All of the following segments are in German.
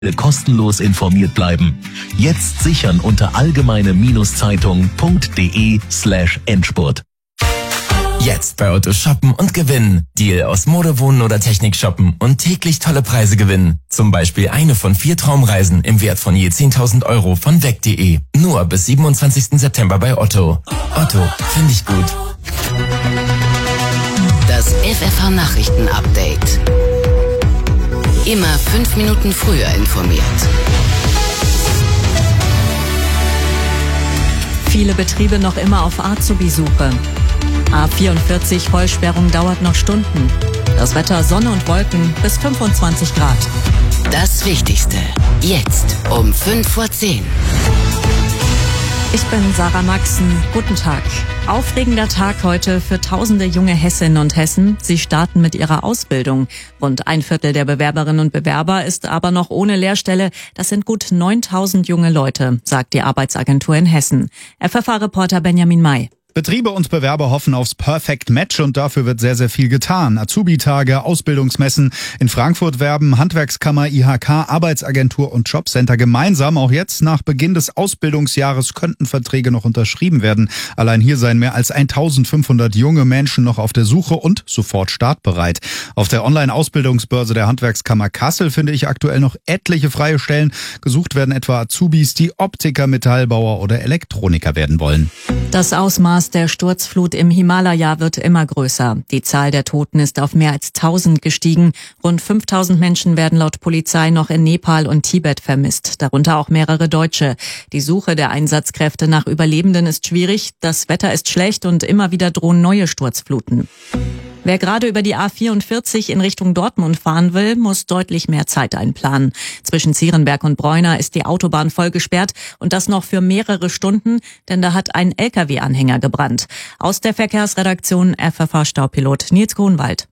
kostenlos informiert bleiben. Jetzt sichern unter allgemeine-zeitung.de/Endspurt. Jetzt bei Otto shoppen und gewinnen. Deal aus Mode, Wohnen oder Technik shoppen und täglich tolle Preise gewinnen. Zum Beispiel eine von 4 Traumreisen im Wert von je 10.000 Euro von weg.de. Nur bis 27. September bei Otto. Otto, finde ich gut. Das FFH-Nachrichten-Update. Immer 5 Minuten früher informiert. Viele Betriebe noch immer auf Azubi-Suche. A44 Vollsperrung dauert noch Stunden. Das Wetter Sonne und Wolken bis 25 Grad. Das Wichtigste. Jetzt um 5:10 Ich bin Sarah Maxen. Guten Tag. Aufregender Tag heute für tausende junge Hessinnen und Hessen. Sie starten mit ihrer Ausbildung. Rund 1/4 der Bewerberinnen und Bewerber ist aber noch ohne Lehrstelle. Das sind gut 9.000 junge Leute, sagt die Arbeitsagentur in Hessen. FFH-Reporter Benjamin May. Betriebe und Bewerber hoffen aufs Perfect Match und dafür wird sehr, sehr viel getan. Azubi-Tage, Ausbildungsmessen. In Frankfurt werben Handwerkskammer, IHK, Arbeitsagentur und Jobcenter gemeinsam. Auch jetzt nach Beginn des Ausbildungsjahres könnten Verträge noch unterschrieben werden. Allein hier seien mehr als 1.500 junge Menschen noch auf der Suche und sofort startbereit. Auf der Online-Ausbildungsbörse der Handwerkskammer Kassel finde ich aktuell noch etliche freie Stellen. Gesucht werden etwa Azubis, die Optiker, Metallbauer oder Elektroniker werden wollen. Das Ausmaß der Sturzflut im Himalaya wird immer größer. Die Zahl der Toten ist auf mehr als 1.000 gestiegen. Rund 5.000 Menschen werden laut Polizei noch in Nepal und Tibet vermisst, darunter auch mehrere Deutsche. Die Suche der Einsatzkräfte nach Überlebenden ist schwierig, das Wetter ist schlecht und immer wieder drohen neue Sturzfluten. Wer gerade über die A44 in Richtung Dortmund fahren will, muss deutlich mehr Zeit einplanen. Zwischen Zierenberg und Bräuner ist die Autobahn voll gesperrt und das noch für mehrere Stunden, denn da hat ein LKW-Anhänger gebrannt. Aus der Verkehrsredaktion FFH-Staupilot Nils Grunwald.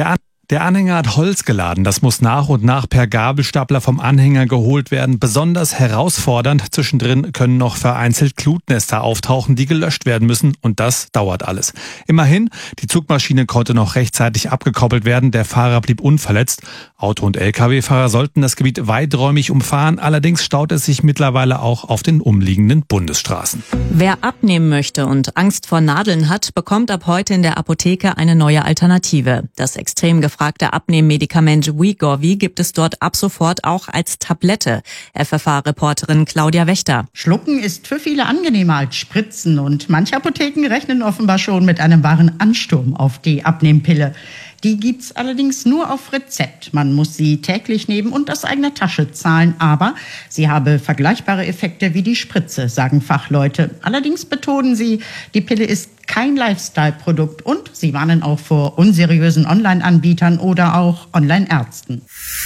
Der Anhänger hat Holz geladen. Das muss nach und nach per Gabelstapler vom Anhänger geholt werden. Besonders herausfordernd. Zwischendrin können noch vereinzelt Glutnester auftauchen, die gelöscht werden müssen. Und das dauert alles. Immerhin, die Zugmaschine konnte noch rechtzeitig abgekoppelt werden. Der Fahrer blieb unverletzt. Auto- und Lkw-Fahrer sollten das Gebiet weiträumig umfahren. Allerdings staut es sich mittlerweile auch auf den umliegenden Bundesstraßen. Wer abnehmen möchte und Angst vor Nadeln hat, bekommt ab heute in der Apotheke eine neue Alternative. Das extrem gefragte Abnehmmedikament Wegovy gibt es dort ab sofort auch als Tablette. FFH-Reporterin Claudia Wächter. Schlucken ist für viele angenehmer als Spritzen und manche Apotheken rechnen offenbar schon mit einem wahren Ansturm auf die Abnehmpille. Die gibt's allerdings nur auf Rezept. Man muss sie täglich nehmen und aus eigener Tasche zahlen. Aber sie habe vergleichbare Effekte wie die Spritze, sagen Fachleute. Allerdings betonen sie, die Pille ist kein Lifestyle-Produkt und sie warnen auch vor unseriösen Online-Anbietern oder auch Online-Ärzten.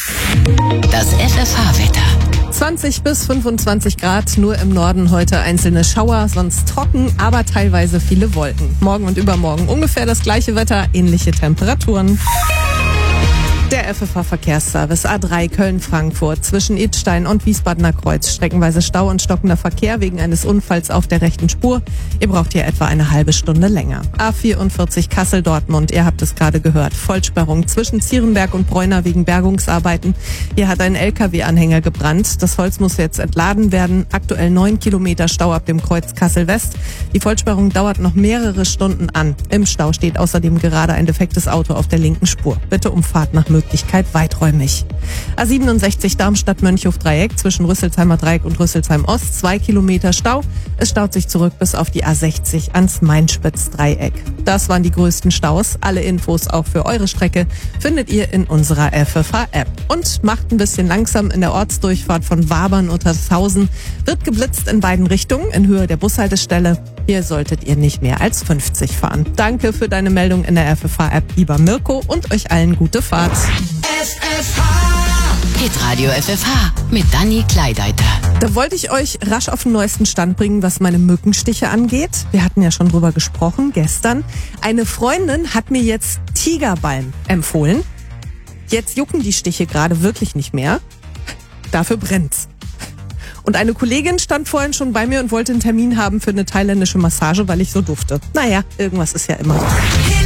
Das FFH-Wetter. 20 bis 25 Grad, nur im Norden heute einzelne Schauer, sonst trocken, aber teilweise viele Wolken. Morgen und übermorgen ungefähr das gleiche Wetter, ähnliche Temperaturen. Der FFH-Verkehrsservice A3 Köln-Frankfurt zwischen Idstein und Wiesbadener Kreuz. Streckenweise Stau und stockender Verkehr wegen eines Unfalls auf der rechten Spur. Ihr braucht hier etwa eine halbe Stunde länger. A44 Kassel-Dortmund, ihr habt es gerade gehört. Vollsperrung zwischen Zierenberg und Bräuner wegen Bergungsarbeiten. Hier hat ein LKW-Anhänger gebrannt. Das Holz muss jetzt entladen werden. Aktuell 9 Kilometer Stau ab dem Kreuz Kassel-West. Die Vollsperrung dauert noch mehrere Stunden an. Im Stau steht außerdem gerade ein defektes Auto auf der linken Spur. Bitte um Fahrt nach Möglichkeit weiträumig. A67 Darmstadt-Mönchhof-Dreieck zwischen Rüsselsheimer Dreieck und Rüsselsheim-Ost, 2 Kilometer Stau. Es staut sich zurück bis auf die A60 ans Mainspitz-Dreieck. Das waren die größten Staus. Alle Infos auch für eure Strecke findet ihr in unserer FFH-App. Und macht ein bisschen langsam in der Ortsdurchfahrt von Wabern-Untershausen. Wird geblitzt in beiden Richtungen in Höhe der Bushaltestelle. Hier solltet ihr nicht mehr als 50 fahren. Danke für deine Meldung in der FFH-App, lieber Mirko, und euch allen gute Fahrt. Hitradio FFH mit Dani Kleideiter. Da wollte ich euch rasch auf den neuesten Stand bringen, was meine Mückenstiche angeht. Wir hatten ja schon drüber gesprochen gestern. Eine Freundin hat mir jetzt Tigerbalm empfohlen. Jetzt jucken die Stiche gerade wirklich nicht mehr. Dafür brennt's. Und eine Kollegin stand vorhin schon bei mir und wollte einen Termin haben für eine thailändische Massage, weil ich so dufte. Naja, irgendwas ist ja immer.